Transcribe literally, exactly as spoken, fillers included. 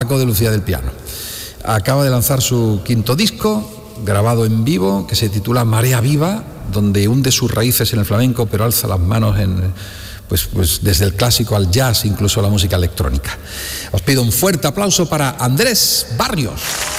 Paco de Lucía del piano. Acaba de lanzar su quinto disco, grabado en vivo, que se titula Marea Viva, donde hunde sus raíces en el flamenco, pero alza las manos en, pues, pues desde el clásico al jazz, incluso la música electrónica. Os pido un fuerte aplauso para Andrés Barrios.